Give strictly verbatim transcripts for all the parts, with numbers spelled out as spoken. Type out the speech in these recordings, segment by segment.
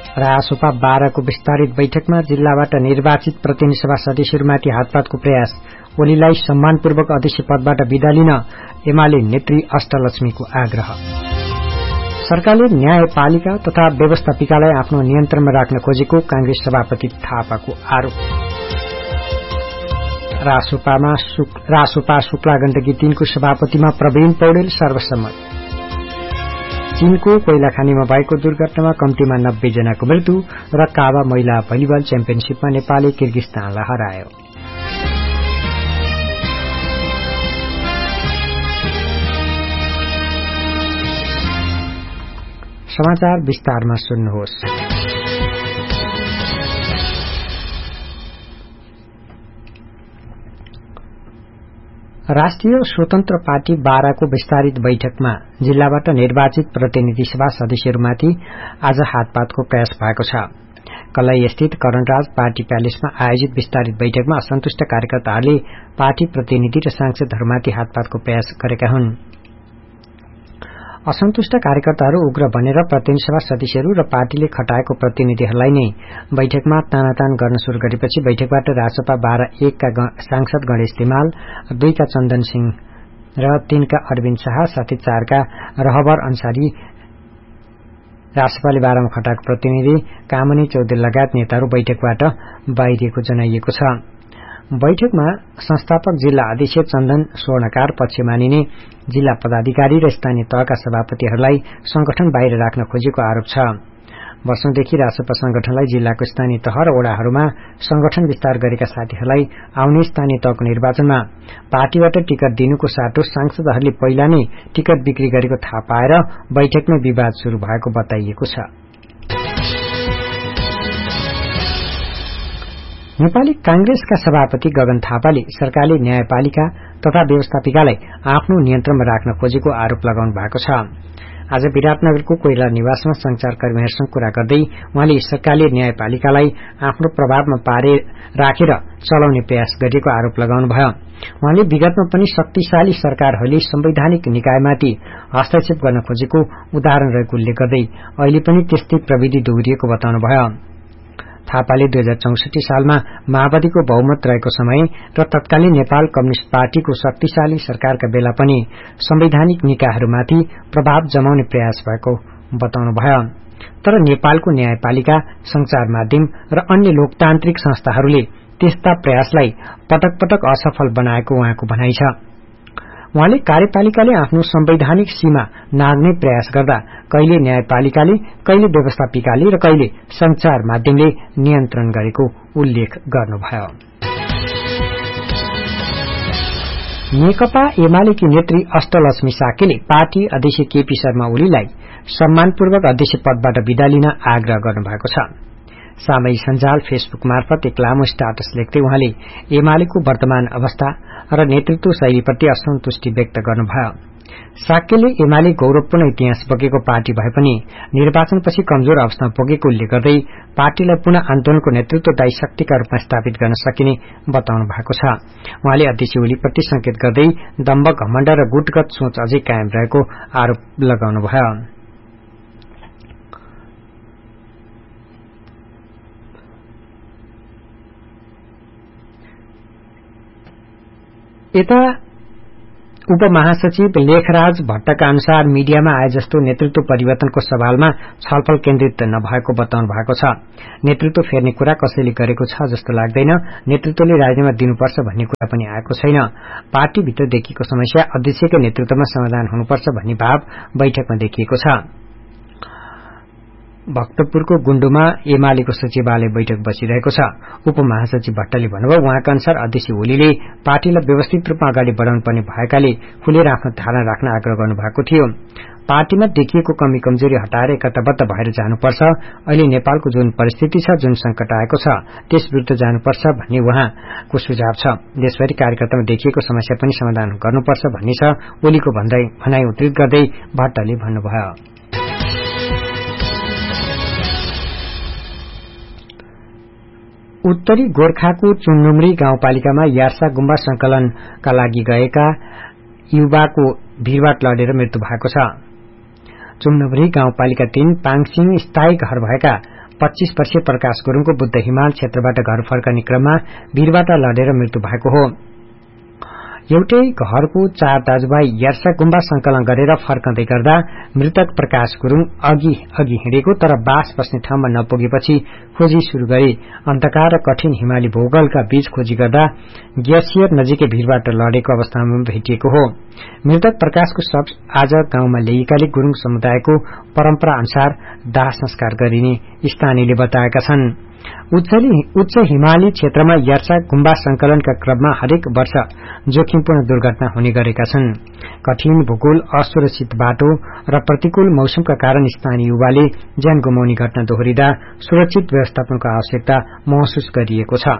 रासोपा बाह्रको विस्तारित बैठकमा जिल्लाबाट निर्वाचित प्रतिनिधि सभा सदस्यहरूमाथि हातपातको प्रयास, ओलीलाई सम्मानपूर्वक अध्यक्ष पदबाट विदा लिन एमाले नेत्री अष्टलक्ष्मीको आग्रह। सरकारले न्यायपालिका तथा व्यवस्थापिकालाई आफ्नो नियन्त्रणमा राख्न खोजेको कांग्रेस सभापति थापाको आरोप। रासोपामा रासोपा शुक्ला गण्डकी तीनको सभापतिमा प्रवीण पौडेल सर्वसम्मत। चीनको कोइला खानीमा भएको दुर्घटनामा कम्तीमा नब्बे जनाको मृत्यु र काबा महिला भलिबल च्याम्पियनशीपमा नेपालले किर्गिस्तानलाई हरायो। समाचार विस्तारमा सुन्नुहोस्। राष्ट्रिय स्वतन्त्र पार्टी बाह्रको विस्तारित बैठकमा जिल्लाबाट निर्वाचित प्रतिनिधि सभा सदस्यहरूमाथि आज हातपातको प्रयास भएको छ। कलाई स्थित करणराज पार्टी प्यालेसमा आयोजित विस्तारित बैठकमा असन्तुष्ट कार्यकर्ताहरूले पार्टी प्रतिनिधि र सांसदहरूमाथि हातपातको प्रयास गरेका हुन्। असन्तुष्ट कार्यकर्ताहरू उग्र बनेर प्रतिनिधि सभा सदस्यहरू र पार्टीले खटाएको प्रतिनिधिहरूलाई नै बैठकमा तानातान गर्न शुरू गरेपछि बैठकबाट राजसभा बाह्र एकका सांसद गणेश तिमाल, दुईका चन्दन सिंह र तीनका अरविन्द शाह साथै चारका रहबर अन्सारी, राजसभाले बाह्रमा खटाएको प्रतिनिधि कामनी चौधरी लगायत नेताहरू बैठकबाट बाहिरिएको जनाइएको छ। बैठकमा संस्थापक जिल्ला अध्यक्ष चन्दन स्वर्णकार पक्ष मानिने जिल्ला पदाधिकारी र स्थानीय तहका सभापतिहरूलाई संगठन बाहिर राख्न खोजेको आरोप छ। वर्षौंदेखि राजसभा संगठनलाई जिल्लाको स्थानीय तह र वडाहरूमा संगठन विस्तार गरेका साथीहरूलाई आउने स्थानीय तहको निर्वाचनमा पार्टीबाट टिकट दिनुको साटो सांसदहरूले पहिला नै टिकट बिक्री गरेको थाहा पाएर बैठकमै विवाद शुरू भएको बताइएको छ। नेपाली कांग्रेसका सभापति गगन थापाले सरकारले न्यायपालिका तथा व्यवस्थापिकालाई आफ्नो नियन्त्रणमा राख्न खोजेको आरोप लगाउनु भएको छ। आज विराटनगरको कोइला निवासमा संचारकर्मीहरूसँग कुरा गर्दै उहाँले सरकारले न्यायपालिकालाई आफ्नो प्रभावमा पारे राखेर चलाउने प्रयास गरेको आरोप लगाउनुभयो। उहाँले विगतमा पनि शक्तिशाली सरकारहरूले संवैधानिक निकायमाथि हस्तक्षेप गर्न खोजेको उदाहरण रहेको उल्लेख गर्दै अहिले पनि त्यस्तै प्रविधि दोहोरिएको बताउनुभयो। थापाले दुई हजार चौसठी सालमा माओवादीको बहुमत रहेको समय र तत्कालीन नेपाल कम्युनिष्ट पार्टीको शक्तिशाली सरकारका बेला पनि संवैधानिक निकायहरूमाथि प्रभाव जमाउने प्रयास भएको बताउनुभयो। तर नेपालको न्यायपालिका, संचार माध्यम र अन्य लोकतान्त्रिक संस्थाहरूले त्यस्ता प्रयासलाई पटक पटक असफल बनाएको उहाँको भनाइ छ। उहाँले कार्यपालिकाले आफ्नो संवैधानिक सीमा नाग्ने प्रयास गर्दा कहिले न्यायपालिकाले, कहिले व्यवस्थापिकाले र कहिले संचार माध्यमले नियन्त्रण गरेको उल्लेख गर्नुभयो। नेकपा एमालेकी नेत्री अष्टलक्ष्मी साकेले पार्टी अध्यक्ष केपी शर्मा ओलीलाई सम्मानपूर्वक अध्यक्ष पदबाट विदा लिन आग्रह गर्नुभएको छ। सामाजिक सञ्जाल फेसबुक मार्फत एक लामो स्टाटस लेख्दै उहाँले एमालेको वर्तमान अवस्था र नेतृत्व शैलीप्रति असन्तुष्टि व्यक्त गर्नुभयो। साक्यले एमाले गौरवपूर्ण इतिहास बोकेको पार्टी भए पनि निर्वाचनपछि कमजोर अवस्थामा पुगेको उल्लेख गर्दै पार्टीलाई पुनः आन्दोलनको नेतृत्वदायी शक्तिका रूपमा स्थापित गर्न सकिने बताउनु भएको छ। उहाँले अध्यक्ष ओलीप्रति संकेत गर्दै दम्भ, घमण्ड र गुटगत सोच अझै कायम रहेको आरोप लगाउनुभयो। यता उपमहासचिव लेखराज भट्टका अनुसार मीडियामा आए जस्तो नेतृत्व परिवर्तनको सवालमा छलफल केन्द्रित नभएको बताउनु भएको छ। नेतृत्व फेर्ने कुरा कसैले गरेको छ जस्तो लाग्दैन। नेतृत्वले राजीनामा दिनुपर्छ भन्ने कुरा पनि आएको छैन। पार्टीभित्र देखिएको समस्या अध्यक्षकै नेतृत्वमा समाधान हुनुपर्छ भन्ने भाव बैठकमा देखिएको छ। भक्तपुरको गुण्डुमा एमालेको सचिवालय बैठक बसिरहेको छ। उपमहासचिव भट्टले भन्नुभयो, उहाँका अनुसार अध्यक्ष ओलीले पार्टीलाई व्यवस्थित रूपमा अगाडि बढ़ाउनु पर्ने भएकाले खुलेर आफ्नो धारणा राख्न आग्रह गर्नुभएको थियो। पार्टीमा देखिएको कमी कमजोरी हटाएर एकताबद्ध भएर जानुपर्छ। अहिले नेपालको जुन परिस्थिति छ, जुन संकट आएको छ, त्यस विरुद्ध जानुपर्छ भन्ने उहाँको सुझाव छ। देशभरि कार्यकर्तामा देखिएको समस्या पनि समाधान गर्नुपर्छ भन्ने छ ओलीको भनाई उद्धृत गर्दै भट्टले भन्नुभयो। उत्तरी गोर्खाको चुन्नुमरी गाउँपालिकामा यार्सा गुम्बा संकलनका लागि गएका युवाको भीड़बाट लडेर मृत्यु भएको छ। चुन्नुमरी गाउँपालिका तीन पाङसिङ स्थायी घर भएका पच्चीस वर्षीय प्रकाश गुरुङको बुद्ध हिमाल क्षेत्रबाट घर फर्कने क्रममा भीरबाट लडेर मृत्यु भएको हो। एउटै घरको चार दाजुभाइ यार्सा गुम्बा संकलन गरेर फर्कँदै गर्दा मृतक प्रकाश गुरुङ अघि अघि हिँडेको तर बास बस्ने ठाउँमा नपुगेपछि खोजी शुरू गरे। अन्धकार र कठिन हिमाली भूगोलका बीच खोजी गर्दा ग्यासियर नजिकै भीरबाट लडेको अवस्थामा भेटिएको हो। मृतक प्रकाशको शव आज गाउँमा ल्याइएकाले गुरुङ समुदायको परम्परा अनुसार दाह संस्कार गरिने स्थानीयले बताएका छन्। उच्च हिमाली क्षेत्रमा यार्सा गुम्बा संकलनका क्रममा हरेक वर्ष जोखिमपूर्ण दुर्घटना हुने गरेका छन्। कठिन भूगोल, असुरक्षित बाटो र प्रतिकूल मौसमका कारण स्थानीय युवाले ज्यान गुमाउने घटना दोहोरिँदा सुरक्षित व्यवस्थापनको आवश्यकता महसुस गरिएको छ।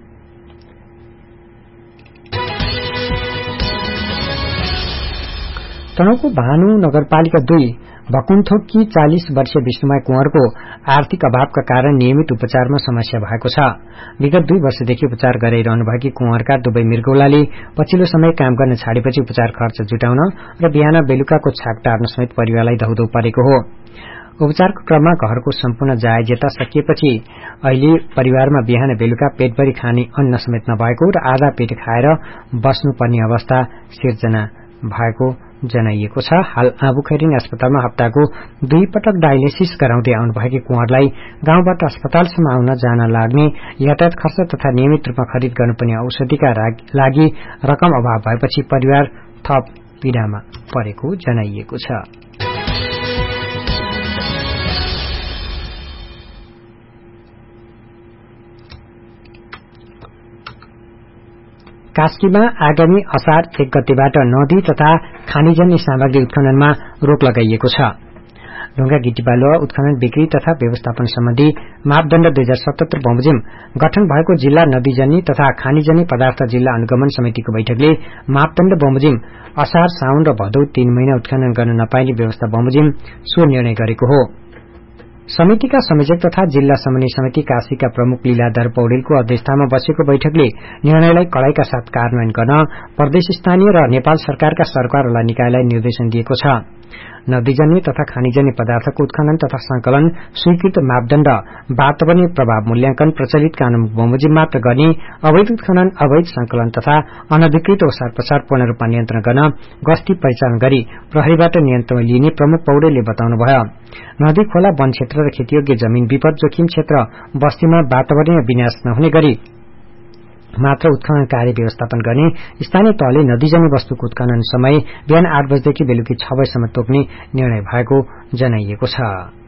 तनहुँको भानु नगरपालिका दुई भकुन्थोककी चालीस वर्षीय विष्णुमाई कुँवरको आर्थिक अभावका कारण नियमित उपचारमा समस्या भएको छ। विगत दुई वर्षदेखि उपचार गराइरहनुभएकी कुँवरका दुवै मृगौलाले पछिल्लो समय काम गर्न छाडेपछि उपचार खर्च जुटाउन र बिहान बेलुकाको छाक टार्न समेत परिवारलाई धौधौ परेको हो। उपचारको क्रममा घरको सम्पूर्ण जायजेता सकिएपछि अहिले परिवारमा बिहान बेलुका पेटभरि खाने अन्न समेत नभएको र आधा पेट खाएर बस्नुपर्ने अवस्था सिर्जना भएको जनाइएको छ। हाल आँबुखैरिनी अस्पतालमा हप्ताको दुई पटक डायलिसिस गराउँदै आउनुभएकी कुँवरलाई गाउँबाट अस्पतालसम्म आउन जान लाग्ने यातायात खर्च तथा नियमित रूपमा खरिद गर्नुपर्ने औषधिका लागि रकम अभाव भएपछि परिवार थप पीड़ामा परेको जनाइएको छ। कास्कीमा आगामी असार एक गतेबाट नदी तथा खानीजन्य सामग्री उत्खननमा रोक लगाइएको छ। ढुंगा गिटी बालुवा उत्खनन बिक्री तथा व्यवस्थापन सम्बन्धी मापदण्ड दुई हजार सतहत्तर बमोजिम गठन भएको जिल्ला नदीजन्य तथा खानीजन्य पदार्थ जिल्ला अनुगमन समितिको बैठकले मापदण्ड बमोजिम असार, साउन र भदौ तीन महिना उत्खनन गर्न नपाइने व्यवस्था बमोजिम सो निर्णय गरेको हो। समितिका संयोजक तथा जिल्ला समन्वय समिति काशीका प्रमुख लीलाधर पौडेलको अध्यक्षतामा बसेको बैठकले निर्णयलाई कडाईका साथ कार्यान्वयन गर्न प्रदेश, स्थानीय र नेपाल सरकारका सरकारवाला निकायलाई निर्देशन दिएको छ। नदीजन्य तथा खानीजन्य पदार्थको उत्खनन तथा संकलन स्वीकृत मापदण्ड, वातावरणीय प्रभाव मूल्याङ्कन, प्रचलित कानून बमोजिम मात्र गर्ने, अवैध उत्खनन, अवैध संकलन तथा अनधिकृत ओसार पसार पूर्ण रूपमा नियन्त्रण गर्न गस्ती परिचालन गरी प्रहरीबाट नियन्त्रण लिने प्रमुख पौडेलले बताउनुभयो। नदी, खोला, वन क्षेत्र र खेतीयोग्य जमीन विपद जोखिम क्षेत्र बस्तीमा वातावरणीय विनाश नहुने गरी मात्र उत्खनन कार्य व्यवस्थापन गर्ने, स्थानीय तहले नदीजन्य वस्तुको उत्खनन समय बिहान आठ बजेदेखि बेलुकी छ बजेसम्म तोक्ने निर्णय भएको जनाइएको छ।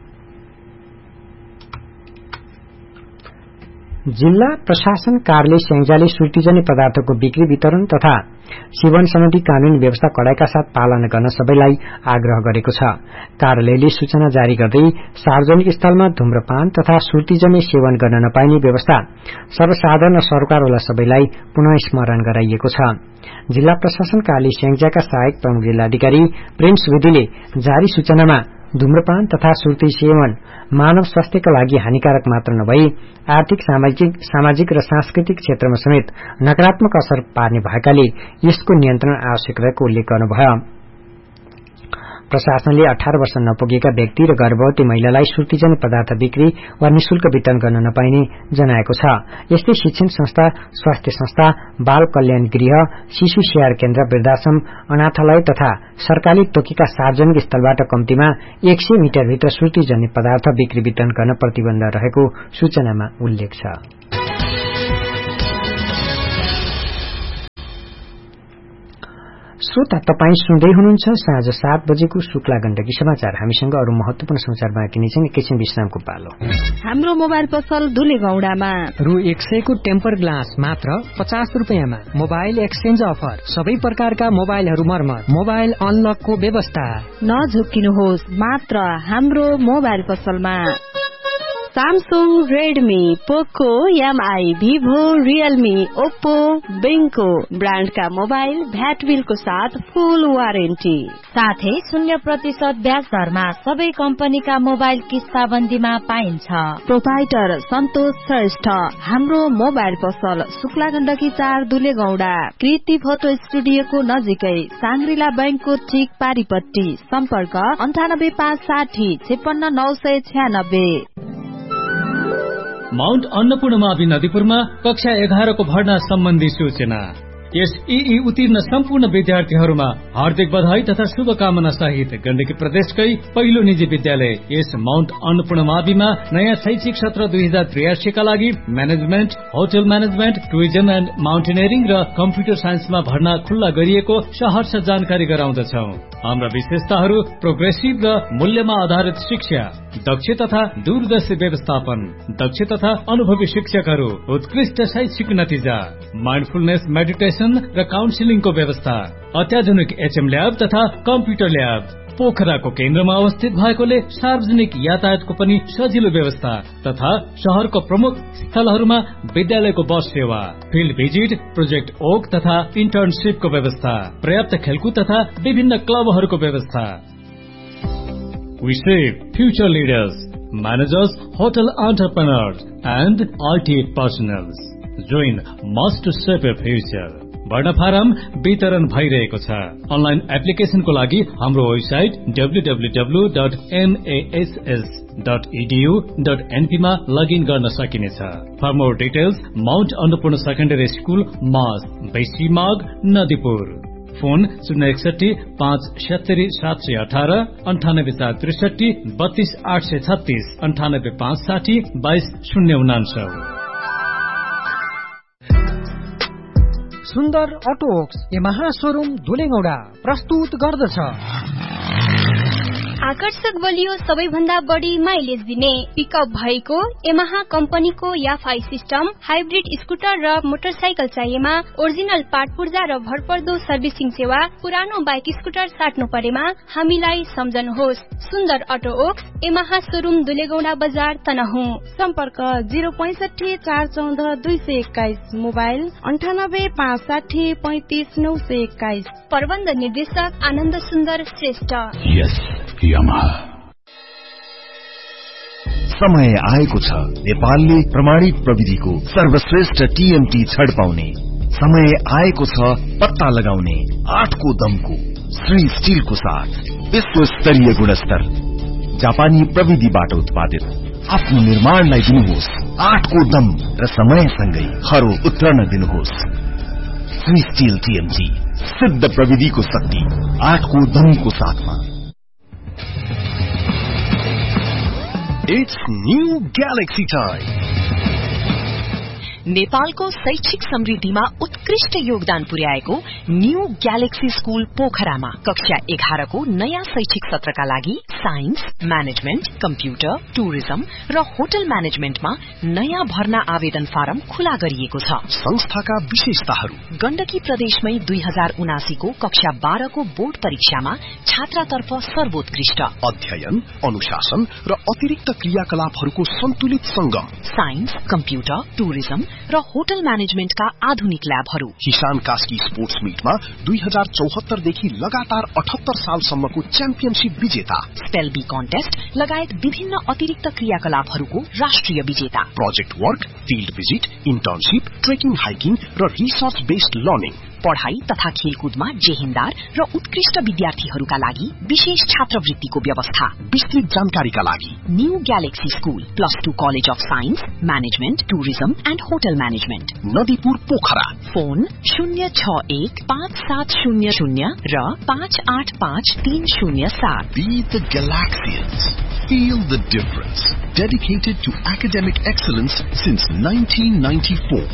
जिल्ला प्रशासन कार्यालय स्याङ्जाले सुर्तीजन्य पदार्थको बिक्री, वितरण तथा सेवन सम्बन्धी कानूनी व्यवस्था कडाईका साथ पालना गर्न सबैलाई आग्रह गरेको छ। कार्यालयले सूचना जारी गर्दै सार्वजनिक स्थलमा धूम्रपान तथा सुर्तीजन्य सेवन गर्न नपाइने व्यवस्था सर्वसाधारण र सरकारवाला सबैलाई पुनः स्मरण गराइएको छ। जिल्ला प्रशासन कार्यालय स्याङ्जाका सहायक प्रमुख जिल्लाधिकारी प्रेम सुवेदीले जारी सूचनामा धूम्रपान तथा सुर्ती सेवन मानव स्वास्थ्यका लागि हानिकारक मात्र नभई आर्थिक, सामाजिक सामाजिक र सांस्कृतिक क्षेत्रमा समेत नकारात्मक असर पार्ने भएकाले यसको नियन्त्रण आवश्यक रहेको उल्लेख गर्नुभयो। प्रशासनले अठार वर्ष नपुगेका व्यक्ति र गर्भवती महिलालाई सुर्तीजन्य पदार्थ बिक्री वा निशुल्क वितरण गर्न नपाइने जनाएको छ। यस्तै शिक्षण संस्था, स्वास्थ्य संस्था, बाल कल्याण गृह, शिशु स्याहार केन्द्र, वृद्धाश्रम, अनाथालय तथा सरकारले तोकेका सार्वजनिक स्थलबाट कम्तीमा एक सय मिटरभित्र सुर्तीजन्य पदार्थ बिक्री वितरण गर्न प्रतिबन्ध रहेको सूचनामा उल्लेख छ। श्रोता, तपाई सुन्दै हुनुहुन्छ साँझ सात बजेको शुक्ला गण्डकी समाचार। हामीसँग अरू महत्वपूर्ण समाचार बाँकी नै छन्। एकैछिन विश्रामको पालो। हाम्रो मोबाइल पसल दुलेगौडामा रु एक सयको टेम्पर ग्लास मात्र पचास रुपियाँमा। मोबाइल एक्सचेन्ज अफर, सबै प्रकारका मोबाइलहरू मर्मत, मोबाइल अनलकको व्यवस्था। नझुक्किनुहोस्, मात्र हाम्रो मोबाइल पसलमा। सैमसंग, रेडमी, पोको, एमआई, भिभो, रियलमी, ओप्पो, बेंको ब्रांड का मोबाइल भ्याट बिलको साथ फुल वारेन्टी, साथै शून्य प्रतिशत ब्याज दरमा सबै कम्पनीका मोबाइल किस्ताबन्दीमा पाइन्छ। प्रोपाइटर सन्तोष श्रेष्ठ। हाम्रो मोबाइल पसल शुक्ला गण्डकी चार दुलेगौडा, कृति फोटो स्टुडियोको नजिकै, सांग्रिला बैंकको ठीक पारिपट्टी। सम्पर्क अन्ठानब्बे पाँच साठी छेपन्न नौ सय छ्यानब्बे। माउन्ट अन्नपूर्णमावि नदीपुरमा कक्षा एघारको भर्ना सम्बन्धी सूचना। यस ईई उत्तीर्ण सम्पूर्ण विद्यार्थीहरूमा हार्दिक बधाई तथा शुभकामना सहित गण्डकी प्रदेशकै पहिलो निजी विद्यालय यस माउन्ट अन्नपूर्णमाविमा नयाँ शैक्षिक सत्र दुई हजार त्रियासीका लागि management, hotel management, tourism and mountaineering र कम्प्युटर साइन्समा भर्ना खुल्ला गरिएको सहर्ष जानकारी गराउँदछौ। हाम्रा विशेषताहरू प्रोग्रेसिभ र मूल्यमा आधारित शिक्षा, दक्ष तथा दूरदर्शी व्यवस्थापन, दक्ष तथा अनुभवी शिक्षकहरू, उत्कृष्ट शैक्षिक नतिजा, माइन्डफुलनेस मेडिटेसन र काउन्सिलिङको व्यवस्था, अत्याधुनिक एचएम ल्याब तथा कम्प्युटर ल्याब, पोखराको केन्द्रमा अवस्थित भएकोले सार्वजनिक यातायातको पनि सजिलो व्यवस्था तथा शहरको प्रमुख स्थलहरूमा विद्यालयको बस सेवा, फिल्ड भिजिट, प्रोजेक्ट ओक तथा इन्टर्नशिपको व्यवस्था, पर्याप्त खेलकुद तथा विभिन्न क्लबहरूको व्यवस्था। We save future leaders, managers, hotel entrepreneurs and I T personnel. Join Must to Save a Future. भर्ना फारम वितरण भइरहेको छ। अनलाइन एप्लिकेशनको लागि हाम्रो website W W W dot एमएएसएस dot edu dot NP मा लगइन गर्न सकिनेछ। For more details Mount Annapurna secondary school मास बेसी माग नदीपुर। फोन शून्य एकसठी पाँच सत्तरी सात सय अठार अन्ठानब्बे चार त्रिसठी बत्तीस आठ सय छत्तीस अन्ठानब्बे पाँच साठी बाइस शून्य उनान्सौ। सुन्दर अटोक्स यमाहा शोरूम धुलेगौडा प्रस्तुत गर्दछ आकर्षक बलियो सबैभन्दा बढी माइलेज दिने पिकअप भएको यमाहा कम्पनीको याफाई सिस्टम हाइब्रिड स्कुटर र मोटरसाइकल चाहिएमा ओरिजिनल पार्ट पूर्जा र भरपर्दो सर्भिसिङ सेवा, पुरानो बाइक स्कुटर साट्नु परेमा हामीलाई सम्झनुहोस्। सुन्दर अटो ओक्स यमाहा शोरूम दुलेगौडा बजार तनहुँ। सम्पर्क जिरो पैंसठी चार चौध दुई सय एक्काइस, मोबाइल अन्ठानब्बे पाँच साठी पैंतिस नौ सय एक्काइस। प्रबन्ध निर्देशक आनन्द सुन्दर श्रेष्ठ। yes. समय आएको छ नेपालले प्रमाणित प्रविधिको सर्वश्रेष्ठ टीएमटी छड पाउने। समय आएको छ पत्ता लगाउने आठको दमको श्री स्टिलको साथ विश्व स्तरीय गुणस्तर जापानी प्रविधिबाट उत्पादित आफ्नो निर्माणलाई दिनुहोस् आठको दम र समयसँगै खरो उत्रन दिनुहोस्। श्री स्टिल टीएमटी सिद्ध प्रविधिको शक्ति आठको दमको साथमा। It's new Galaxy time. नेपालको शैक्षिक समृद्धिमा उत्कृष्ट योगदान पुर्याएको न्यू ग्यालेक्सी स्कूल पोखरामा कक्षा एघारको नयाँ शैक्षिक सत्रका लागि साइन्स, म्यानेजमेन्ट, कम्प्युटर, टुरिज्म र होटल म्यानेजमेन्टमा नयाँ भर्ना आवेदन फारम खुला गरिएको छ। संस्थाका विशेषताहरू गण्डकी प्रदेशमै दुई हजार उनासीको कक्षा बाह्रको बोर्ड परीक्षामा छात्रातर्फ सर्वोत्कृष्ट अध्ययन, अनुशासन र अतिरिक्त क्रियाकलापहरूको सन्तुलित संगम, साइन्स, कम्प्युटर, टुरिज्म र होटल म्यानेजमेन्टका आधुनिक ल्याबहरू। किसान कास्की स्पोर्ट्स मीटमा दुई हजार चौहत्तर देखि लगातार अठहत्तर सालसम्मको च्याम्पियनशिप विजेता, स्पेल बी कन्टेस्ट लगायत विभिन्न अतिरिक्त क्रियाकलापहरूको राष्ट्रिय विजेता, project work, field visit, internship, trekking, hiking र रिसर्च बेस्ड लर्निङ, पढ़ाई तथा खेलकुदमा जेहिन्दार र उत्कृष्ट विद्यार्थीहरूका लागि विशेष छात्रवृत्तिको व्यवस्था। विस्तृत जानकारीका लागि new galaxy school plus two college of science, management, tourism and hotel management, Nadipur Pokhara. Phone शून्य छ एक पाँच सात शून्य शून्य र पाँच आठ पाँच तीन शून्य सात। Be the Galaxians. Feel the difference. Dedicated to academic excellence since nineteen ninety-four.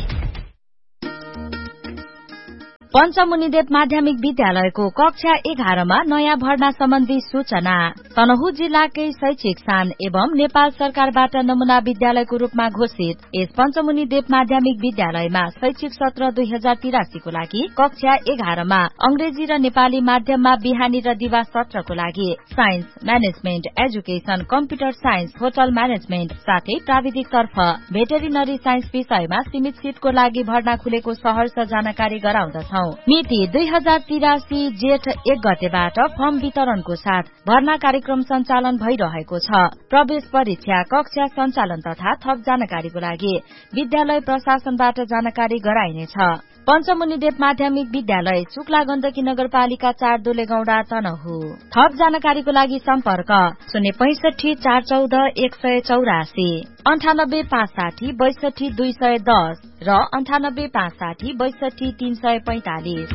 पञ्चमुनिदेव माध्यमिक विद्यालयको कक्षा एघारमा नयाँ भर्ना सम्बन्धी सूचना। तनहुँ जिल्लाकै शैक्षिक स्थान एवं नेपाल सरकारबाट नमूना विद्यालयको रूपमा घोषित यस पञ्चमुनिदेव माध्यमिक विद्यालयमा शैक्षिक सत्र दुई हजार तिरासीको लागि कक्षा एघारमा अंग्रेजी र नेपाली माध्यममा बिहानी र दिवा सत्रको लागि science, management, education, computer science, hotel management साथै प्राविधिक तर्फ भेटेरिनरी साइन्स विषयमा सीमित सीटको लागि भर्ना खुलेको सहर्ष जानकारी गराउँदछौ। मिति दुई हजार तिरासी जेठ एक गतेबाट फर्म वितरणको साथ भर्ना कार्यक्रम सञ्चालन भइरहेको छ। प्रवेश परीक्षा, कक्षा सञ्चालन तथा थप जानकारीको लागि विद्यालय प्रशासनबाट जानकारी गराइनेछ। पञ्चमुनिदेव माध्यमिक विद्यालय चुक्ला गण्डकी नगरपालिका चार दुलेगौडा तनहु। थप जानकारीको लागि सम्पर्क शून्य पैसठी चार चौध एक सय चौरासी अन्ठानब्बे पाँच साठी बैसठी दुई सय दस र अन्ठानब्बे पाँच साठी बैसठी तीन सय पैंतालिस।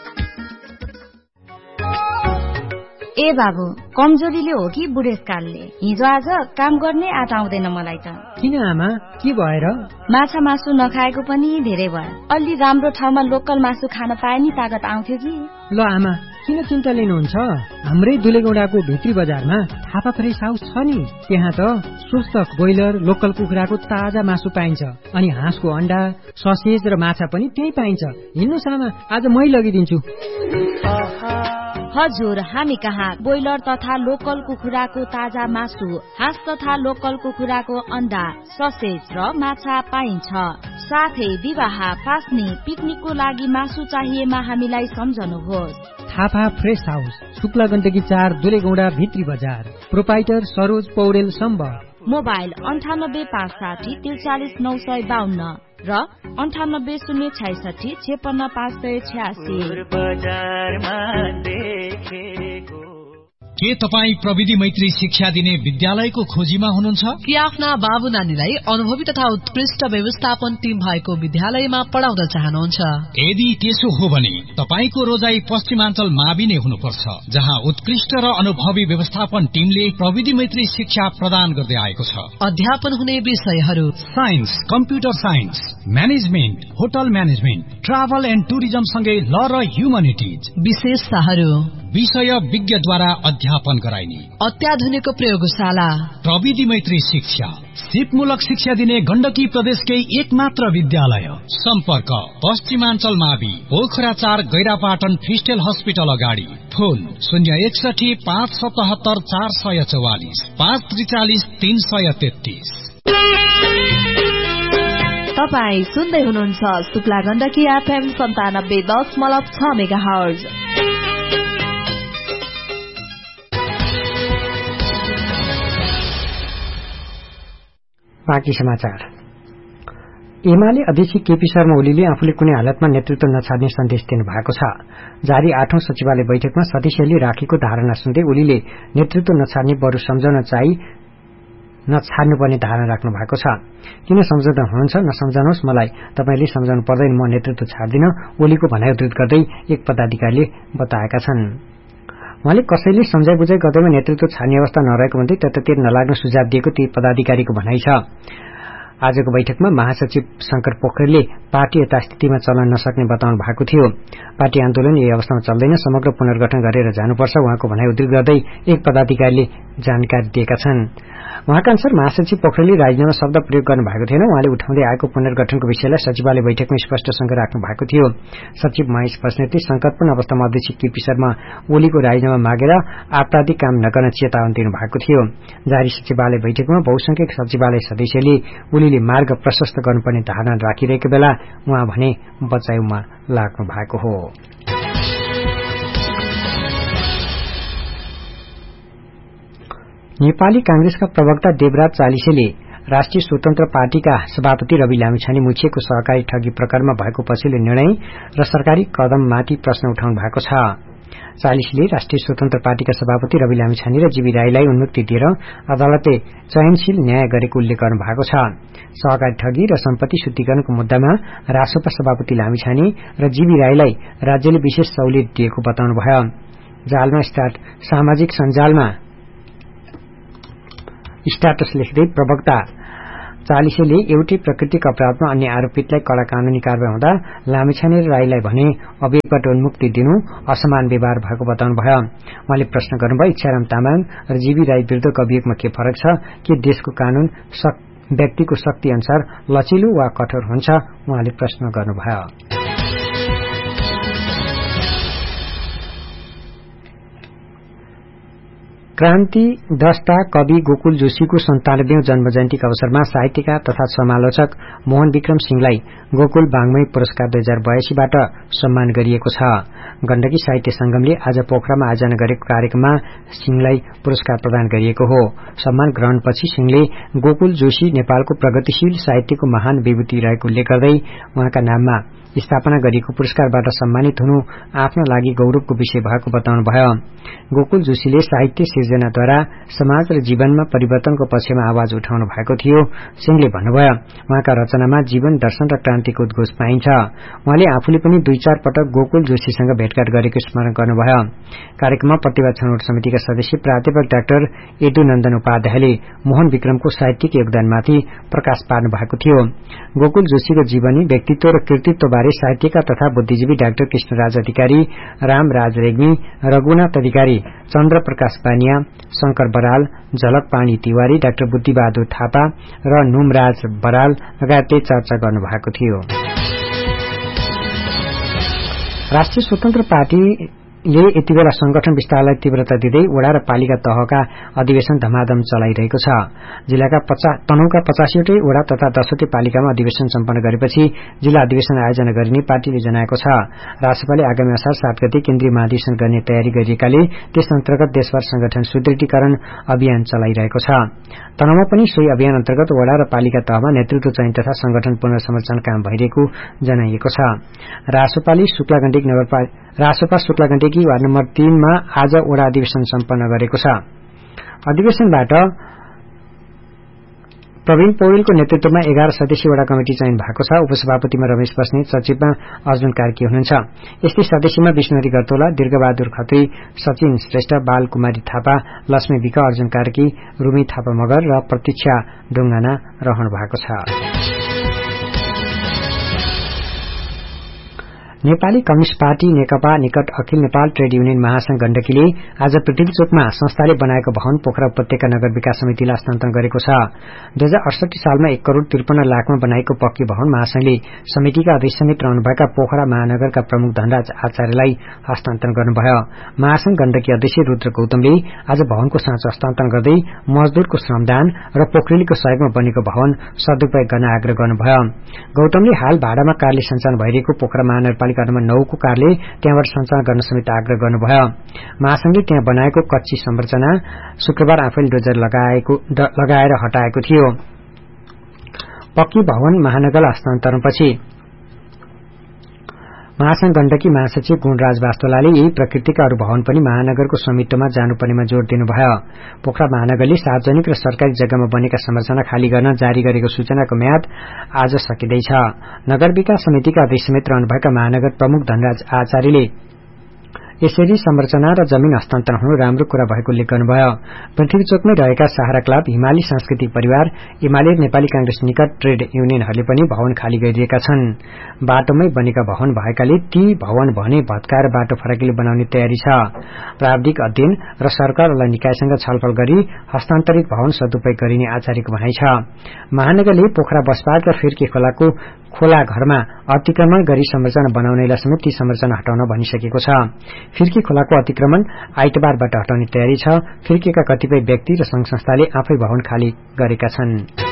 ए बाबु, कमजोरीले हो कि बुढेसकालले? हिजो आज काम गर्ने आँट आउँदैन मलाई त। किन आमा, के भएर? माछा मासु नखाएको पनि धेरै भयो। अलि राम्रो ठाउँमा लोकल मासु खान पाए नि तागत आउँथ्यो कि। ल आमा, किन चिन्ता लिनुहुन्छ? हाम्रै दुलेगौडाको भित्री बजारमा थापा फ्रेस हाउस छ नि, त्यहाँ त स्वस्थ ब्रोइलर लोकल कुखुराको ताजा मासु पाइन्छ, अनि हाँसको अण्डा, ससेज र माछा पनि त्यही पाइन्छ। हिँड्नुहोस् आमा, आज मै लगिदिन्छु। हजुर, हामी कहाँ ब्रोइलर तथा लोकल कुखुराको ताजा मासु, हाँस तथा लोकल कुखुराको अण्डा, ससेज र माछा पाइन्छ। साथै विवाह, पास्नी, पिकनिकको लागि मासु चाहिएमा हामीलाई सम्झनुहोस्। थापा फ्रेस हाउस, शुक्ला गण्डकी चार दुलेगौडा भित्री बजार। प्रोपाइटर सरोज पौडेल सम्बर। मोबाइल अन्ठानब्बे पाँच साठी त्रिचालिस नौ सय बाहन्न र अन्ठानब्बे शून्य छैसठी छेपन्न पाँच सय छ्यासी। के तपाई प्रविधि मैत्री शिक्षा दिने विद्यालयको खोजीमा हुनुहुन्छ? कि आफ्ना बाबु नानीलाई अनुभवी तथा उत्कृष्ट व्यवस्थापन टिम भएको विद्यालयमा पढाउन चाहनुहुन्छ? यदि त्यसो हो भने तपाईको रोजाई पश्चिमाञ्चल मावि नै हुनुपर्छ, जहाँ उत्कृष्ट र अनुभवी व्यवस्थापन टिमले प्रविधि मैत्री शिक्षा प्रदान गर्दै आएको छ। अध्यापन हुने विषयहरू: science, computer science, management, hotel management, travel and tourism सँगै ल र ह्युमनिटिज। विशेषताहरू: विषय विज्ञद्वारा अध्यापन गराइने अत्याधुनिक प्रयोगशाला, प्रविधि मैत्री शिक्षा, सिपमूलक शिक्षा दिने गण्डकी प्रदेशकै एक मात्र विद्यालय। सम्पर्क पश्चिमाञ्चल मावि, पोखरा चार, गैरापाटन फिस्टेल हस्पिटल अगाडि। फोन शून्य एकसठी पाँच सतहत्तर चार सय चौवालिस पाँच त्रिचालिस तीन सय तेत्तीस। तपाई सुन्दै हुनुहुन्छ शुक्ला गण्डकी एफएम सन्तानब्बे दशमलव छ मेगा हर्ज। बाँकी समाचार। एमाले अध्यक्ष केपी शर्मा ओलीले आफूले कुनै हालतमा नेतृत्व नछाड्ने सन्देश दिनु भएको छ। जारी आठौं सचिवालय बैठकमा सदस्यले राखेको धारणा सुन्दै ओलीले नेतृत्व नछाड्ने बरु सम्झाउन चाहिँ नछाड्नुपर्ने धारणा राख्नु भएको छ। किन सम्झाउँदा हुनुहुन्छ? नसम्झाउनुहोस्, मलाई तपाईले सम्झाउनु पर्दैन, म नेतृत्व छाड्दिन, ओलीको भनाइ उद्धृत गर्दै एक पदाधिकारीले बताएका छन्। उहाँले कसैले सम्झाइ बुझाइ गर्दैमा नेतृत्व छाड्ने अवस्था नरहेको भन्दै त्यतातिर नलाग्न सुझाव दिएको ती पदाधिकारीको भनाइ छ। आजको बैठकमा महासचिव शंकर पोखरेलले पार्टी यथास्थितिमा चल्न नसक्ने बताउनु भएको थियो। पार्टी आन्दोलन यही अवस्थामा चल्दैन, समग्र पुनर्गठन गरेर जानुपर्छ उहाँको भनाइ उद्धृत गर्दै एक पदाधिकारीले जानकारी दिएका छन्। उहाँका अनुसार महासचिव पोखरेलले राजीनामा शब्द प्रयोग गर्नु भएको थिएन। उहाँले उठाउँदै आएको पुनर्गठनको विषयलाई सचिवालय बैठकमा स्पष्टसँग राख्नु भएको थियो। सचिव महेश बस्नेतले संकटपूर्ण अवस्थामा अध्यक्ष केपी शर्मा ओलीको राजीनामा मागेर आपराधिक काम नगर्न चेतावनी दिनु भएको थियो। जारी सचिवालय बैठकमा बहुसंख्यक सचिवालय सदस्यले ओलीले मार्ग प्रशस्त गर्नुपर्ने धारणा राखिरहेको बेला उहाँ भने बचाइमा लाग्नु भएको हो। नेपाली कांग्रेसका प्रवक्ता देवराज चालिसेले राष्ट्रिय स्वतन्त्र पार्टीका सभापति रवि लामिछाने मुछिएको सहकारी ठगी प्रकरणमा भएको पछिल्लो निर्णय र सरकारी कदममाथि प्रश्न उठाउनु भएको छ। चालिसले राष्ट्रिय स्वतन्त्र पार्टीका सभापति रवि लामिछाने र जीवी राईलाई उन्मुक्ति दिएर अदालतले चयनशील न्याय गरेको उल्लेख गर्नु भएको छ। सहकारी ठगी र सम्पत्ति शुद्धिकरणको मुद्दामा रासोपा सभापति लामिछाने र जीवी राईलाई राज्यले विशेष सहुलियत दिएको बताउनुभयो। जालमा स्टार्ट सामाजिक सञ्जालमा स्ट्याटस लेख्दै प्रवक्ता चालिसेले एउटै प्रकृतिक अपराधमा अन्य आरोपितलाई कड़ा कानूनी कारवाही हुँदा लामिछाने र राईलाई भने अभियोगबाट उन्मुक्ति दिनु असमान व्यवहार भएको बताउनुभयो। उहाँले प्रश्न गर्नुभयो, इच्छाराम तामाङ र जीवी राई विरुद्धको अभियोगमा के फरक छ? के देशको कानून व्यक्तिको शक्ति अनुसार लचिलो वा कठोर हुन्छ? उहाँले प्रश्न गर्नुभयो। क्रान्ति दष्टा कवि गोकुल जोशीको सन्तानब्बेऔं जन्म जयन्तीका अवसरमा साहित्यकार तथा समालोचक मोहन विक्रम सिंहलाई गोकुल वाङ्मय पुरस्कार दुई हजार बयासीबाट सम्मान गरिएको छ। गण्डकी साहित्य संगमले आज पोखरामा आयोजना गरेको कार्यक्रममा सिंहलाई पुरस्कार प्रदान गरिएको हो। सम्मान ग्रहणपछि सिंहले गोकुल जोशी नेपालको प्रगतिशील साहित्यको महान विभूति रहेको उल्लेख गर्दै उहाँका नाममा स्थापना गरिएको पुरस्कारबाट सम्मानित हुनु आफ्ना लागि गौरवको विषय भएको बताउनुभयो। गोकुल जोशीले साहित्य सिर्जनाद्वारा समाज र जीवनमा परिवर्तनको पक्षमा आवाज उठाउनु भएको थियो। सिंहले भन्नुभयो, उहाँका रचनामा जीवन दर्शन र क्रान्तिको उद्घोष पाइन्छ। उहाँले आफूले पनि दुई चार पटक गोकुल जोशीसँग भेटघाट गरेको स्मरण गर्नुभयो। कार्यक्रममा प्रतिभा छनौट समितिका सदस्य प्राध्यापक डाक्टर यदुनन्दन उपाध्यायले मोहन विक्रमको साहित्यिक योगदानमाथि प्रकाश पार्नु भएको थियो। गोकुल जोशीको जीवनी, व्यक्तित्व र कृतित्वबारे साहित्यकार तथा बुद्धिजीवी डाक्टर कृष्णराज अधिकारी, रामराज रेग्मी, रघुनाथ अधिकारी, चन्द्र प्रकाश बानिया, शंकर बराल, झलक पाणी तिवारी, डाक्टर बुद्धिबहादुर थापा र नुमराज बराल लगायतले चर्चा गर्नुभएको थियो। राष्ट्रिय स्वतन्त्र पार्टी ले यति बेला संगठन विस्तारलाई तीव्रता दिँदै वडा र पालिका तहका अधिवेशन धमाधम चलाइरहेको छ। जिल्लाका तनहुका पचासीवटै वडा तथा दसवटै पालिकामा अधिवेशन सम्पन्न गरेपछि जिल्ला अधिवेशन आयोजना गरिने पार्टीले जनाएको छ। रासपाले आगामी असार सात गते केन्द्रीय महाधिवेशन गर्ने तयारी गरिएकाले त्यस अन्तर्गत देशभर संगठन सुदृढीकरण अभियान चलाइरहेको छ। तनहुमा पनि सोही अभियान अन्तर्गत वडा र पालिका तहमा नेतृत्व चयन तथा संगठन पुनर्संरचना काम भइरहेको जनाइएको छ। रासोपाले शुक्लागण्डकी नगरपालिका रासोपा शुक्लागण्डकी वार्ड नम्बर तीनमा आज वडा अधिवेशन सम्पन्न गरेको छ। अधिवेशनबाट प्रवीण पौडेलको नेतृत्वमा एघार सदस्यीय वडा कमिटी चयन भएको छ। उपसभापतिमा रमेश बस्नेत, सचिवमा अर्जुन कार्की हुनुहुन्छ। यस्तै सदस्यमा विष्णुहरी गर्तोला, दीर्घबहादुर खत्री, सचिन श्रेष्ठ, बालकुमारी थापा, लक्ष्मी विक, अर्जुन कार्की, रुमी थापा मगर र प्रतीक्षा ढुङ्गाना रहनु भएको छ। नेपाली कम्युनिष्ट पार्टी नेकपा निकट अखिल नेपाल ट्रेड युनियन महासंघ गण्डकीले आज पृथ्वीचोकमा संस्थाले बनाएको भवन पोखरा उपत्यका नगर विकास समितिलाई हस्तान्तरण गरेको छ। दुई हजार अडसठी सालमा एक करोड़ त्रिपन्न लाखमा बनाएको पक्की भवन महासंघले समितिका अध्यक्ष समेत रहनुभएका पोखरा महानगरका प्रमुख धनराज आचार्यलाई हस्तान्तरण गर्नुभयो। महासंघ गण्डकी अध्यक्ष रुद्र गौतमले आज भवनको साँचो हस्तान्तरण गर्दै मजदूरको श्रमदान र पोखरेलीको सहयोगमा बनेको भवन सदुपयोग गर्न आग्रह गर्नुभयो। गौतमले हाल भाडामा कारले सञ्चालन भइरहेको पोखरा महानगरपालिका नम्बर नौ को कारले त्यहाँबाट सञ्चालन गर्न समेत आग्रह गर्नुभयो। महासंघले त्यहाँ बनाएको कच्ची संरचना शुक्रबार आफैले डोजर लगाएर हटाएको थियो। पक्की भवन महानगरलाई हस्तान्तरणपछि महासंघ गण्डकी महासचिव गुणराज वास्तोलाले यही प्रकृतिका अरू भवन पनि महानगरको स्वामित्वमा जानुपर्नेमा जोड़ दिनुभयो। पोखरा महानगरले सार्वजनिक र सरकारी जग्गामा बनेका संरचना खाली गर्न जारी गरेको सूचनाको म्याद आज सकिँदैछ। नगर विकास समितिका अध्यक्ष समेत रहनुभएका महानगर प्रमुख धनराज आचार्यले यसरी संरचना र जमीन हस्तान्तरण हुनु राम्रो कुरा भएको उल्लेख गर्नुभयो। पृथ्वीचोकमै रहेका सहारा क्लब, हिमाली सांस्कृतिक परिवार, हिमालय नेपाली कांग्रेस निकट ट्रेड युनियनहरूले पनि भवन खाली गरिदिएका छन्। बाटोमै बनेका भवन भएकाले ती भवन भने भत्काएर बाटो फराकिलो बनाउने तयारी छ। प्राविधिक अध्ययन र सरकारवाला निकायसँग छलफल गरी हस्तान्तरित भवन सदुपयोग गरिने आचार्यको भनाइ छ। महानगरले पोखरा बसपाट र फिर्के खोलाको खोला घरमा अतिक्रमण गरी संरचना बनाउनेलाई समेत ती संरचना हटाउन भनिसकेको छ। फिर्की खोलाको अतिक्रमण आइतबारबाट हटाउने तयारी छ। फिर्केका कतिपय व्यक्ति र संघ संस्थाले आफै भवन खाली गरेका छन्।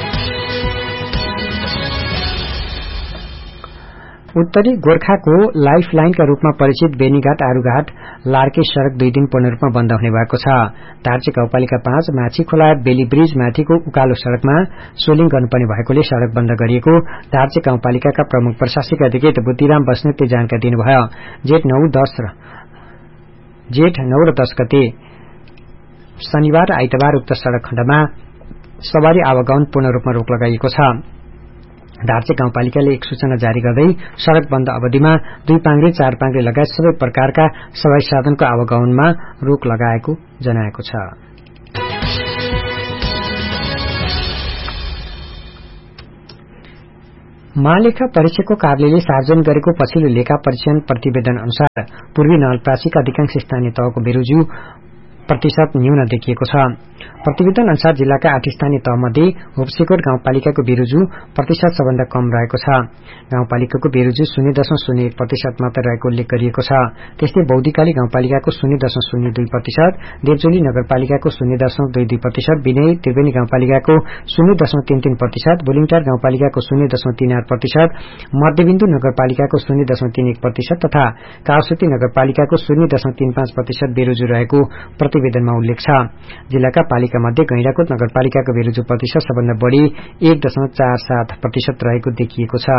उत्तरी गोर्खाको लाइफ लाइनका रूपमा परिचित बेनीघाट आरूघाट लार्के सड़क दुई दिन पूर्ण रूपमा बन्द हुने भएको छ। धार्चे गाउँपालिका पाँच माछी खोला बेली ब्रिज माथिको उकालो सड़कमा सोलिङ गर्नुपर्ने भएकोले सड़क बन्द गरिएको धार्चे गाउँपालिकाका प्रमुख प्रशासनिक अधिकारी बुद्धिराम बस्नेतले जानकारी दिनुभयो। जेठ नौ दस र जेठ नौ र दस गते शनिबार र आइतबार उक्त सड़क खण्डमा सवारी आवागमन पूर्ण रूपमा रोक लगाइएको छ। धार्चे गाउँपालिकाले एक सूचना जारी गर्दै सड़क बन्द अवधिमा दुई पाङ्ग्रे चार पाङ्ग्रे लगायत सबै प्रकारका सवारी साधनको आवागमनमा रोक लगाएको जनाएको छ। महालेखा परीक्षकको कार्यालयले सार्वजनिक गरेको पछिल्लो लेखा परीक्षण प्रतिवेदन अनुसार पूर्वी नवलपरासीका अधिकांश स्थानीय तहको बेरोजगारी प्रतिशत न्यून देखिएको छ। प्रतिवेदन अनुसार जिल्लाका आठ स्थानीय तहमध्ये होप्सेकोट गाउँपालिकाको बिरुजु प्रतिशत सबभन्दा कम रहेको छ। गाउँपालिकाको बिरुजु शून्य दशमलव शून्य एक प्रतिशत मात्र रहेको उल्लेख गरिएको छ। त्यस्तै बौद्धिकाली गाउँपालिकाको शून्य दशमलव शून्य दुई प्रतिशत, देवचोली नगरपालिकाको शून्य दशमलव दुई दुई प्रतिशत, विनय त्रिवेणी गाउँपालिकाको शून्य दशमलव तीन तीन प्रतिशत, बुलिङटार गाउँपालिकाको शून्य दशमलव तीन आठ प्रतिशत, मध्यबिन्दु नगरपालिकाको शून्य दशमलव तीन एक प्रतिशत तथा काउसती नगरपालिकाको शून्य दशमलव तीन पाँच प्रतिशत बेरोजु रहेको प्रतिवेदनमा उल्लेख छ। जिल्लाका पालिका मध्ये गैंडाकोट नगरपालिकाको बेरोजु प्रतिशत सबभन्दा बढ़ी एक दशमलव चार सात प्रतिशत रहेको देखिएको छ।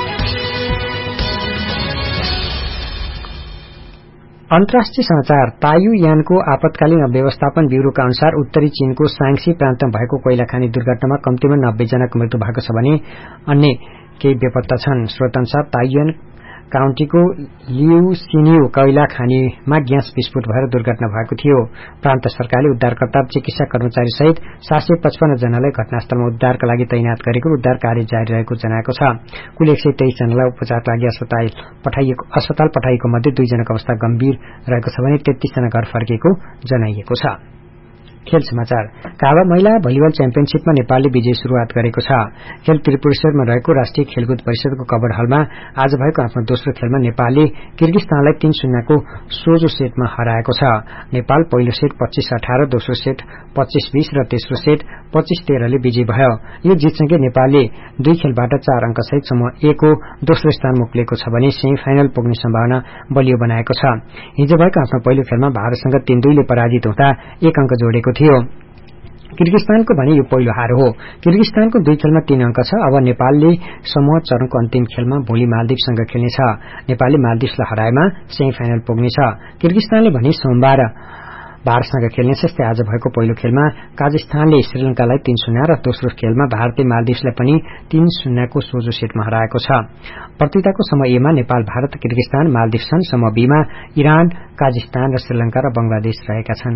अन्तर्राष्ट्रिय समाचार। ताइयुयानको आपतकालीन व्यवस्थापन ब्यूरोका अनुसार उत्तरी चीनको सांगसी प्रान्तमा भएको कोइला खानी दुर्घटनामा कम्तीमा नब्बे जनाको मृत्यु भएको छ भने अन्य केही बेपत्ता छन्। स्रोत अनुसार ताइयुयान काउन्टीको लिउसिन्यू कोइला खानीमा ग्यास विस्फोट भएर दुर्घटना भएको थियो। प्रान्त सरकारले उद्धारकर्ता चिकित्सा कर्मचारी सहित सात सय पचपन्न जनालाई घटनास्थलमा उद्धारका लागि तैनात गरेको उद्धार कार्य जारी रहेको जनाएको छ। कुल एक सय तेइस जनालाई उपचारका लागि अस्पताल पठाइएको अस्पताल पठाइएको मध्ये दुई जनाको अवस्था गम्भीर रहेको छ भने तेत्तीस जना घर फर्केको जनाइएको छ। खेल समाचार। काभा महिला भलिबल च्याम्पियनशीपमा नेपालले विजय शुरूआत गरेको छ। खेल त्रिपुरेश्वरमा रहेको राष्ट्रिय खेलकुद परिषदको कवर हलमा आज भएको आफ्नो दोस्रो खेलमा नेपालले किर्गिस्तानलाई तीन शून्यको सोझो सेटमा हराएको छ। नेपाल पहिलो सेट पच्चीस अठारह, दोस्रो सेट पच्चीस बीस र तेस्रो सेट पच्चीस तेह्रले विजयी भयो। यो जितसँगै नेपालले दुई खेलबाट चार अंक सहित समूह ए को दोस्रो स्थान मोक्लेको छ भने सेमी फाइनल पुग्ने सम्भावना बलियो बनाएको छ। हिजो भएको आफ्नो पहिलो खेलमा भारतसँग तीन दुईले पराजित हुँदा एक अंक जोडेको थियो। किर्गिस्तानको भने यो पहिलो हार हो। किर्गिस्तानको दुई खेलमा तीन अंक छ। अब नेपालले समूह चरणको अन्तिम खेलमा भोलि मालदिवसँग खेल्नेछ। नेपालले मालदिवसलाई हराएमा सेमी फाइनल पुग्नेछ। किर्गिस्तानले भने सोमबार भारतसँग खेल्नेछ। यस्तै आज भएको पहिलो खेलमा काजाख्स्तानले श्रीलंकालाई तीन शून्य र दोस्रो खेलमा भारतले मालदिवसलाई पनि तीन शून्यको सोझो सेटमा हराएको छ। प्रतियोगिताको समूह एमा नेपाल, भारत, किर्गिस्तान, मालदिव छन्। समूह बीमा इरान, काजाख्स्तान र श्रीलंका र बंगलादेश रहेका छन्।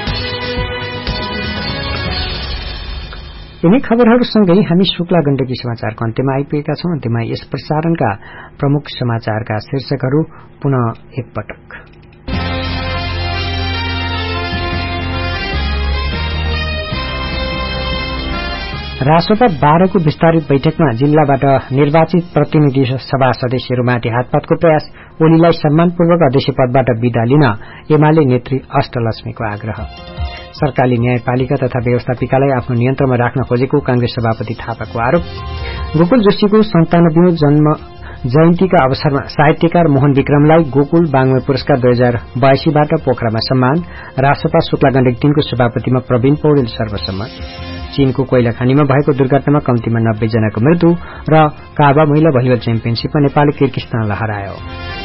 यिनै खबरहरूसँगै हामी शुक्ला गण्डकी समाचारको अन्त्यमा आइपुगेका छौं। अन्त्यमा यस प्रसारणका प्रमुख समाचारका शीर्षकहरू पुनः एकपटक। रासोपा बाह्रको विस्तारित बैठकमा जिल्लाबाट निर्वाचित प्रतिनिधि सभा सदस्यहरूमाथि हातपातको प्रयास, ओलीलाई सम्मानपूर्वक अध्यक्ष पदबाट विदा लिन एमाले नेत्री अष्टलक्ष्मीको आग्रह। सरकारले न्यायपालिका तथा व्यवस्थापिकालाई आफ्नो नियन्त्रणमा राख्न खोजेको कांग्रेस सभापति थापाको आरोप। गोकुल जोशीको सन्तानब्बेऔं जन्म जयन्तीका अवसरमा साहित्यकार मोहन विक्रमलाई गोकुल बाङ्मय पुरस्कार दुई हजार बयासीबाट पोखरामा सम्मान। रासोपा शुक्ला गण्डकी तीनको सभापतिमा प्रवीण पौडेल सर्वसम्मत। चीनको कोइला खानीमा भएको दुर्घटनामा कम्तीमा नब्बे जनाको मृत्यु र काभा महिला भलिबल च्याम्पियनशीपमा नेपालले किर्गिस्तानलाई हरायो।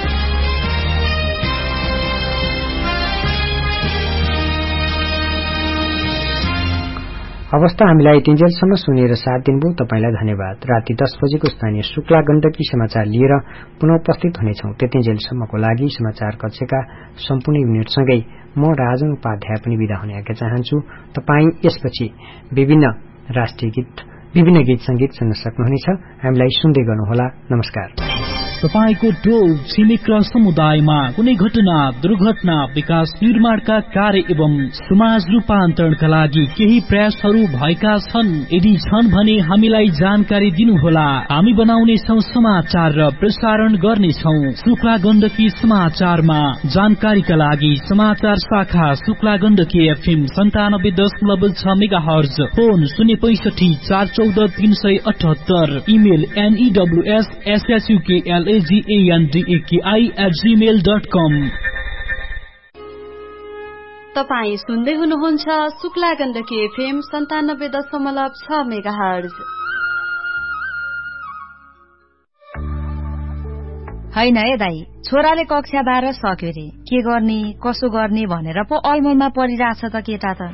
अवस्था हामीलाई तिनजेलसम्म सुनेर साथ दिनुभयो तपाईंलाई धन्यवाद। राति दस बजेको स्थानीय शुक्ला गण्डकी समाचार लिएर पुनः उपस्थित हुनेछौं। त्यतिन्जेलसम्मको लागि समाचार कक्षका सम्पूर्ण युनिटसँगै म राजन उपाध्याय पनि विदा हुने आज्ञा चाहन्छु। तपाई यसपछि विभिन्न राष्ट्रिय गीत विभिन्न गीत संगीत सुन्न सक्नुहुनेछ। हामीलाई सुन्दै गर्नुहोला। नमस्कार। तपाईको टोल छिमेक र समुदायमा कुनै घटना, दुर्घटना, विकास निर्माणका कार्य एवं समाज रूपान्तरणका लागि केही प्रयासहरू भएका छन्। यदि छन् भने हामीलाई जानकारी दिनुहोला। हामी बनाउने छौं समाचार र प्रसारण गर्नेछौं शुक्ला गण्डकी समाचारमा। जानकारीका लागि समाचार शाखा शुक्ला गण्डकी एफएम सन्तानब्बे दशमलव छ मेगा हर्ज, फोन शून्य पैंसठी चार चौध तीन सय अठहत्तर, इमेल एनईडब्ल्यूएस एसएचयूकेएल एजीएनडीएकेआई एट जीमेल डट कम। तपाई सुन्दै हुनुहुन्छ शुक्ला गण्डकी एफएम सन्तानब्बे दशमलव छ मेगा हर्ज। हैन है दाई, छोराले कक्षा बाह्र सक्यो रे, के गर्ने कसो गर्ने भनेर पो अलमलमा परिरहेछ त केटा त।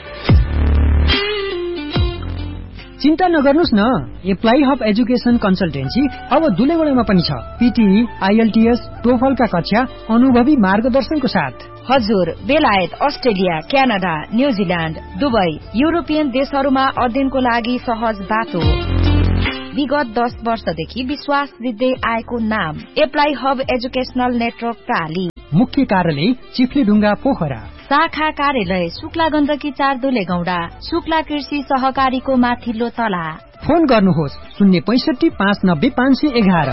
चिन्ता नगर्नुस् न, एप्लाई हब एजुकेशन कन्सल्टेन्सी अब दुलेगुडामा पनि छ। पीटीई, आईएलटीएस, टोफलका कक्षा अनुभवी मार्गदर्शनको साथ। हजुर, बेलायत, Australia, Canada, New Zealand, Dubai, European देशहरूमा अध्ययनको लागि सहज बाटो। विगत दस वर्षदेखि विश्वास दिँदै आएको नाम एप्लाई हब एजुकेशनल नेटवर्क प्राली। मुख्य कार्यालय चिफ्लेढुङ्गा पोखरा। शाखा कार्यालय शुक्ला गण्डकी चार दुलेगौडा शुक्ला कृषि सहकारीको माथिल्लो तला। फोन गर्नुहोस् शून्य पैसठी पाँच नब्बे पाँच सय एघार।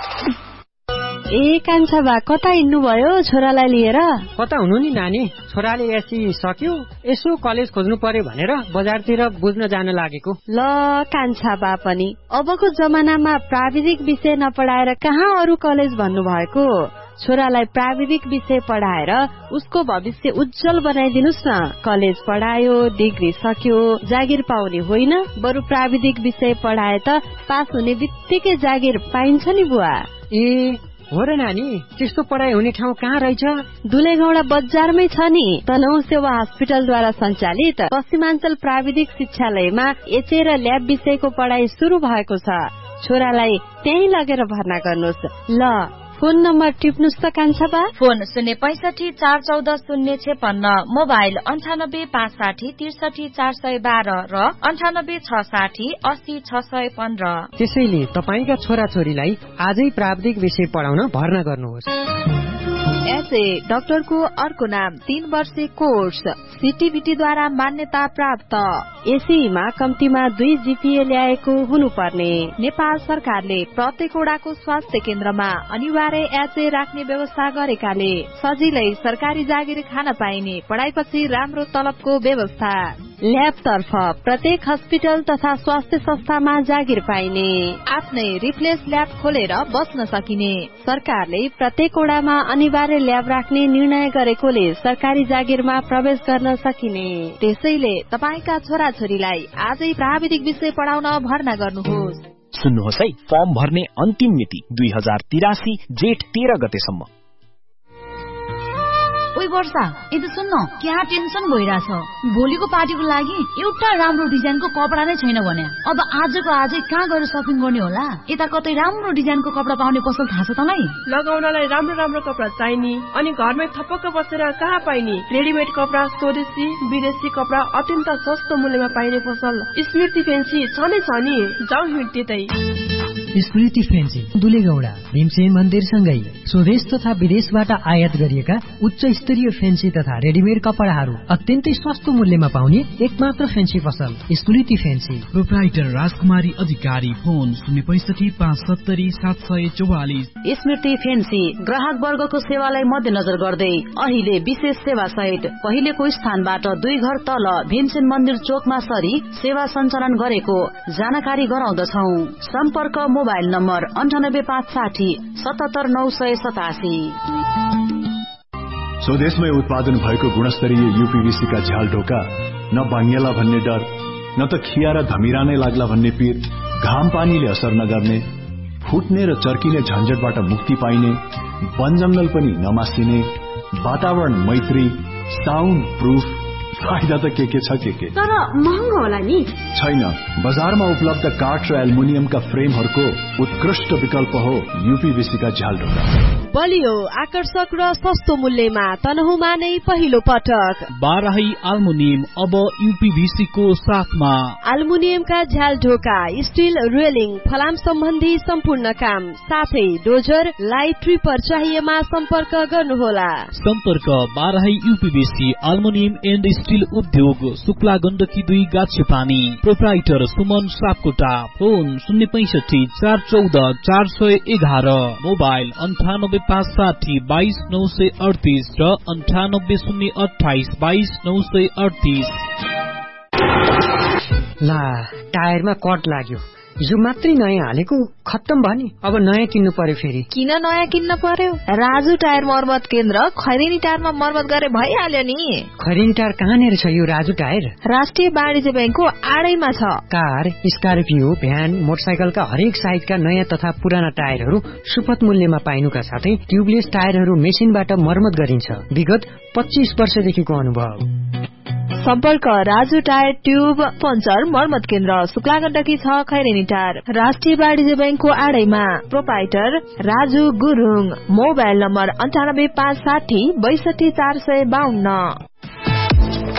ए कान्छा बा कता हिँड्नुभयो छोरालाई लिएर? कता हुनु नि नानी, छोराले एससी सक्यो, यसो कलेज खोज्नु पर्यो भनेर बजारतिर बुझ्न जान लागेको। ल कान्छा बा पनि अबको जमानामा प्राविधिक विषय नपढाएर कहाँ अरू कलेज भन्नु भएको? छोरालाई प्राविधिक विषय पढाएर उसको भविष्य उज्जवल बनाइदिनुस् न। कलेज पढायो, डिग्री सक्यो, जागिर पाउने होइन, बरु प्राविधिक विषय पढाए त पास हुने बित्तिकै जागिर पाइन्छ नि बुवा। ए हो र नानी, त्यस्तो पढाइ हुने ठाउँ कहाँ रहेछ? दुलेगौडा बजारमै छ नि। तनहु सेवा हस्पिटलद्वारा सञ्चालित पश्चिमाञ्चल प्राविधिक शिक्षालयमा एचए र ल्याब विषयको पढाइ सुरु भएको छ। छोरालाई त्यही लगेर भर्ना गर्नुहोस्। ल फोन नम्बर टिप्नुस् त कान्छा बा। फोन शून्य पैसठी चार चौध शून्य छेपन्न, मोबाइल अन्ठानब्बे पाँच साठी त्रिसठी चार सय बाह्र र अन्ठानब्बे छ साठी अस्सी छ सय पन्ध्र। त्यसैले तपाईँका छोराछोरीलाई आजै प्राविधिक विषय पढाउन भर्ना गर्नुहोस्। एसए डाक्टरको अर्को नाम तीन वर्षे कोर्स सीटीबीटीद्वारा मान्यता प्राप्त। एसीमा कम्तीमा दुई जीपीए ल्याएको हुनुपर्ने। नेपाल सरकारले प्रत्येक वडाको स्वास्थ्य केन्द्रमा अनिवार्य एचए राख्ने व्यवस्था गरेकाले सजिलै सरकारी जागिर खान पाइने, पढाइपछि राम्रो तलबको व्यवस्था। ल्याब तर्फ प्रत्येक हस्पिटल तथा स्वास्थ्य संस्थामा जागिर पाइने, आफ्नै रिफ्लेस ल्याब खोलेर बस्न सकिने। सरकारले प्रत्येक वडामा अनिवार्य ल्याब राख्ने निर्णय गरेकोले सरकारी जागिरमा प्रवेश गर्न सकिने। त्यसैले तपाईका छोराछोरीलाई आजै प्राविधिक विषय पढाउन भर्ना गर्नुहोस्। सुन्नुहोस् है, फर्म भर्ने अन्तिम मिति दुई हजार तिरासी जेठ तेह्र गतेसम्म। ओइ वर्षा, यदि सुन्न क्या टेन्सन भइरहेछ। भोलिको पार्टीको लागि एउटा राम्रो डिजाइनको कपडा नै छैन भने अब आजको आजै कहाँ गएर सपिङ गर्ने होला? यता कतै राम्रो डिजाइनको कपडा पाउने पसल थाहा छ तँलाई? लगाउनलाई राम्रो राम्रो कपडा चाहिने अनि घरमै थपक्क बसेर कहाँ पाइने? रेडिमेड कपडा, स्वदेशी विदेशी कपडा अत्यन्त सस्तो मूल्यमा पाइने पसल स्मृति फेन्सी छ नै छ नि। जाउँ हिँड्दै तै। स्मृति फेन्सी दुलेगौडा भीमसेन मन्दिरसँगै स्वदेश तथा विदेशबाट आयात गरिएका उच्च स्तरीय फेन्सी तथा रेडिमेड कपडाहरू अत्यन्तै सस्तो मूल्यमा पाउने एकमात्र फेन्सी पसल स्मृति फेन्सी। प्रोप्राइटर राजकुमारी अधिकारी, फोन शून्य पैसठी पाँच सत्तरी सात सय चौवालिस। स्मृति फेन्सी ग्राहक वर्गको सेवालाई मध्यनजर गर्दै अहिले विशेष सेवा सहित पहिलेको स्थानबाट दुई घर तल भीमसेन मन्दिर चोकमा सरी सेवा सञ्चालन गरेको जानकारी गराउँदछौ। सम्पर्क मोबाइल नम्बर अन्ठानब्बे पाँच साठी सतहत्तर नौ सय सतासी। स्वदेशमै उत्पादन भएको गुणस्तरीय यूपीवीसी का झ्याल ढोका न भाङ्गेला भन्ने डर, न त खिया र धमिरा नै लाग्ला भन्ने पीर, घाम पानीले असर नगर्ने, फुट्ने र चर्किने झन्झटबाट मुक्ति पाइने, वन जंगल पनि नमासिने, वातावरण मैत्री, साउन्ड प्रूफ, फाइदा त के के छ के के, तर महँगो होला नि? छैन, बजारमा उपलब्ध काठ र एल्युमिनियमका फ्रेमहरूको उत्कृष्ट विकल्प हो यूपीवीसी का झ्याल ढोका। बलियो, आकर्षक र सस्तो मूल्यमा तनहुमा नै पहिलो पटक बाराही एल्युमिनियम अब यूपीवीसी को साथमा। एल्युमिनियमका झ्याल ढोका, स्टील रेलिङ, फलाम सम्बन्धी सम्पूर्ण काम साथै डोजर, लाइट ट्रिपर चाहिएमा सम्पर्क गर्नुहोला। सम्पर्क Barahi UPVC aluminium and steel उद्योग, शुक्ला गण्डकी दुई गाछे पानी। प्रोप्राइटर सुमन सापकोटा, फोन शून्य पैसठी चार चौध चार सय एघार, मोबाइल अन्ठानब्बे पाँच साठी बाइस नौ सय अडतिस र अन्ठानब्बे शून्य अठाइस बाइस नौ सय अडतिस। ला टायरमा कट लाग्यो, हिजो मात्रै नयाँ हालेको खत्तम भयो नि, अब नयाँ किन्नु पर्यो फेरि। किन नयाँ किन्न पर्यो? राजु टायर मर्मत केन्द्र खैरेनी टायरमा मर्मत गरे भइहाल्यो नि। खैरेनी टायर कहाँनिर छ यो राजु टायर? राष्ट्रिय वाणिज्य ब्याङ्कको आडैमा छ। कार, स्कर्पियो, भ्यान, मोटरसाइकलका हरेक साइजका नयाँ तथा पुराना टायरहरू सुपथ मूल्यमा पाइनुका साथै ट्युबलेस टायरहरू मेसिनबाट मर्मत गरिन्छ। विगत पच्चीस वर्षदेखिको अनुभव। सम्पर्क राजु टायर ट्युब पञ्चर मर्मत केन्द्र, शुक्ला गण्डकी छ, खैरेनी टायर, राष्ट्रिय वाणिज्य ब्याङ्कको आडैमा। Proprietor Raju Gurung, mobile number अन्ठानब्बे पाँच साठी बैसठी चार सय बाहन्न।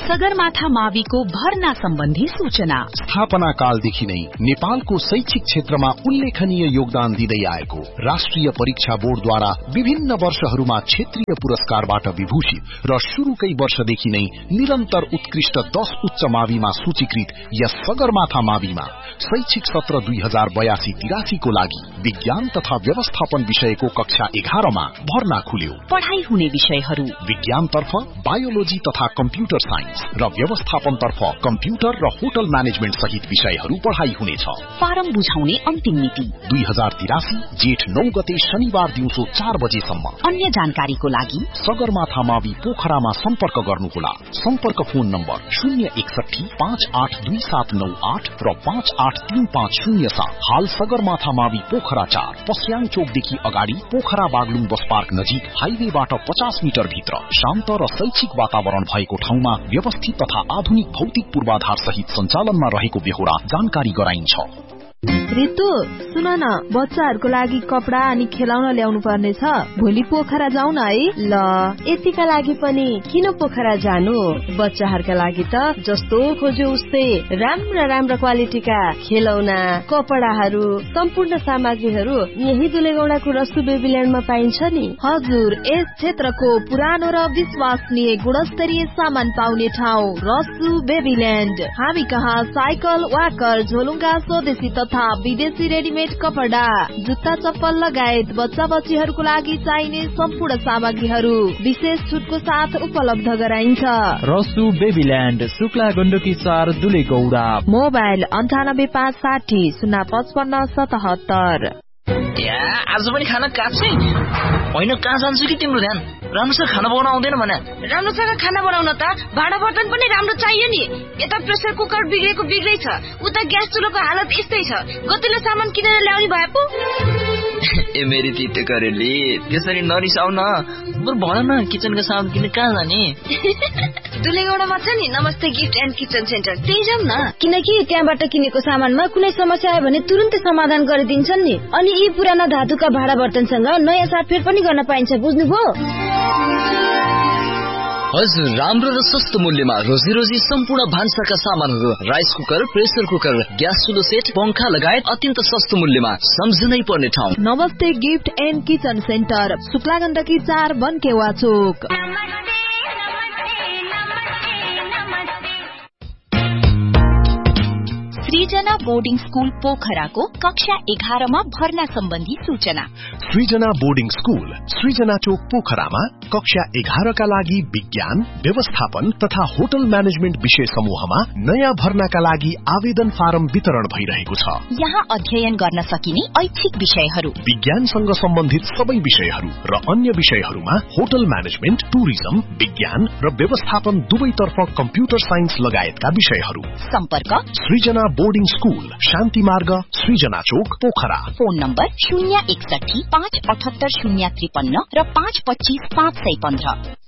सगरमाथा माविको भर्ना सम्बन्धी सूचना। स्थापना कालदेखि नै नेपालको शैक्षिक क्षेत्रमा उल्लेखनीय योगदान दिँदै आएको राष्ट्रिय परीक्षा बोर्डद्वारा विभिन्न वर्षहरूमा क्षेत्रीय पुरस्कारबाट विभूषित र शुरूकै वर्षदेखि नै निरन्तर उत्कृष्ट दश उच्च माविमा सूचीकृत यस सगरमाथा माविमा शैक्षिक सत्र दुई हजार बयासी तिरासी को लागि विज्ञान तथा व्यवस्थापन विषयको कक्षा एघारमा भर्ना खुल्यो। पढ़ाई हुने विषयहरू विज्ञानतर्फ बायोलोजी तथा कम्प्युटर साइन्स र व्यवस्थापनतर्फ कम्प्युटर र होटल म्यानेजमेन्ट सहित विषयहरू पढ़ाई हुनेछ। फारम बुझाउने अन्तिम मिति दुई हजार तिरासी जेठ नौ गते शनिबार दिउँसो चार बजेसम्म। अन्य जानकारीको लागि सगरमाथा मावि पोखरामा सम्पर्क गर्नुहोला। सम्पर्क फोन नम्बर शून्य एकसठी पाँच आठ दुई सात नौ आठ र पाँच आठ तीन पाँच शून्य सात। हाल सगरमाथा मावि पोखरा चार पस्याङ चोकदेखि अगाडि पोखरा बागलुङ बस पार्क नजिक हाइवेबाट पचास मिटर भित्र शान्त र शैक्षिक वातावरण भएको ठाउँमा व्यवस्थित तथा आधुनिक भौतिक पूर्वाधार सहित सञ्चालनमा रहेको बेहोरा जानकारी गराइन्छ। रितु सुन न, बच्चाहरूको लागि कपडा अनि खेलाउन ल्याउनु पर्ने छ। भोलि पोखरा जाउँ न है। ल यतिका लागि पनि किन पोखरा जानु? बच्चाहरूका लागि त जस्तो खोज्यो उस्तै राम्रा राम्रा क्वालिटीका खेलौना, कपडाहरू, सम्पूर्ण सामग्रीहरू यही दुलेगौडाको रसु बेबील्यान्डमा पाइन्छ नि। हजुर, यस क्षेत्रको पुरानो र विश्वसनीय गुणस्तरीय सामान पाउने ठाउँ रसु बेबील्यान्ड। हामी कहाँ साइकल, वाकर, झोलुङ्गा, स्वदेशी तथा विदेशी रेडीमेड कपडा, जुत्ता, चप्पल लगायत बच्चा बच्चीहरूको लागि चाहिने सम्पूर्ण सामग्रीहरू विशेष छुटको साथ उपलब्ध गराइन्छ। रसु बेबील्यान्ड, शुक्ला गण्डकी चार, दुलेगौडा। मोबाइल अन्ठानब्बे पाँच साठी शून्य पचपन्न सतहत्तर। आज पनि खाना काट्छै होइन? कहाँ जान्छु कि तिम्रो ध्यान? राम्रोसँग खाना बनाउन आउँदैन भने? राम्रोसँग खाना बनाउन त भाँडा बर्तन पनि राम्रो चाहियो नि। यता प्रेसर कुकर बिग्रेको बिग्रै छ, उता ग्यास चुलोको हालत यस्तै छ। गतिलो सामान किनेर ल्याउने भए पो। ए मेरी तिते करेली, त्यसरी नरिसाउ न। बरु भन न, किचनको सामान किन्न कहाँ जाने? दुलेगौडामा छ नि नमस्ते गिफ्ट एन्ड किचन सेन्टर, त्यही जाउँ न। किनकि त्यहाँबाट किनेको सामानमा कुनै समस्या आयो भने तुरुन्तै समाधान गरिदिन्छन् नि। अनि यी पुराना धातुका भाँडा बर्तनसँग नयाँ साटफेर पनि गर्न पाइन्छ, बुझ्नुभयो? हजुर, राम्रो र सस्तो मूल्यमा रोजी रोजी सम्पूर्ण भान्साका सामानहरू, rice cooker, pressure cooker, gas चुलो set, पंखा लगायत अत्यन्त सस्तो मूल्यमा सम्झनै पर्ने ठाउँ नमस्ते gift and kitchen centre, Shukla Gandaki चार, बनकेवा चोक। सृजना बोर्डिङ स्कूल पोखराको कक्षा एघारमा भर्ना सम्बन्धी सूचना। सृजना बोर्डिङ स्कूल सृजना चोक पोखरामा कक्षा एघारका लागि विज्ञान, व्यवस्थापन तथा होटल म्यानेजमेन्ट विषय समूहमा नयाँ भर्नाका लागि आवेदन फारम वितरण भइरहेको छ। यहाँ अध्ययन गर्न सकिने ऐच्छिक विषयहरू विज्ञानसँग सम्बन्धित सबै विषयहरू र अन्य विषयहरूमा होटल म्यानेजमेन्ट, टुरिज्म, विज्ञान र व्यवस्थापन दुवैतर्फ कम्प्युटर साइन्स लगायतका विषयहरू। सम्पर्क सृजना बोर्डिङ स्कूल, शान्ति मार्ग, सृजना चोक, पोखरा। फोन नम्बर शून्य एकसठी पाँच अठहत्तर शून्य त्रिपन्न र पाँच पच्चीस पाँच सय पन्ध्र।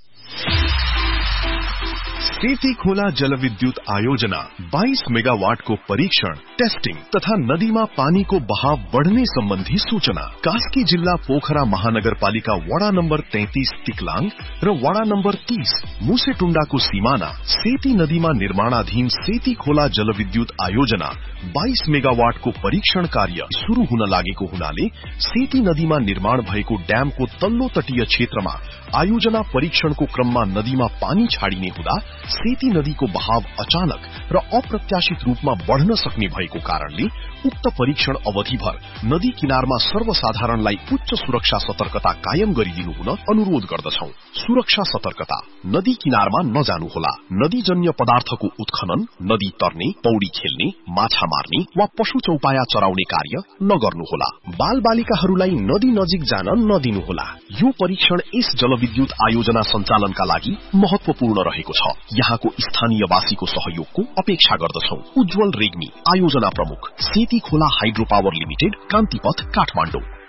सेती खोला जलविद्युत आयोजना बाइस मेगावाटको परीक्षण, टेस्टिङ तथा नदीमा पानीको बहाव बढ़ने सम्बन्धी सूचना। कास्की जिल्ला पोखरा महानगरपालिका वडा नम्बर तैंतीस तिक्लाङ र वडा नम्बर तीस मुसेटुण्डाको सीमाना सेती नदीमा निर्माणाधीन सेती खोला जलविद्युत आयोजना बाइस मेगावाटको परीक्षण कार्य शुरू हुन लागेको हुनाले सेती नदीमा निर्माण भएको ड्यामको तल्लो तटीय क्षेत्रमा आयोजना परीक्षणको क्रममा नदीमा पानी छाडिने हुँदा सेती नदीको बहाव अचानक र अप्रत्याशित रूपमा बढ़न सक्ने भएको कारणले उक्त परीक्षण अवधिभर नदी किनारमा सर्वसाधारणलाई उच्च सुरक्षा सतर्कता कायम गरिदिनु हुन अनुरोध गर्दछौ। सुरक्षा सतर्कता, नदी किनारमा नजानुहोला। नदीजन्य पदार्थको उत्खनन, नदी तर्ने, पौडी खेल्ने, माछा मार्ने वा पशु चौपाया चराउने कार्य नगर्नुहोला। बाल बालिकाहरूलाई नदी नजिक जान नदिनुहोला। यो परीक्षण यस जलविद्युत आयोजना सञ्चालनका लागि महत्वपूर्ण रहेको छ। यहाँको स्थानीयवासीको सहयोगको अपेक्षा गर्दछौ। उज्जवल रेग्मी, आयोजना प्रमुख, सेती खोला हाइड्रो पावर लिमिटेड, कान्तिपथ, काठमाडौँ।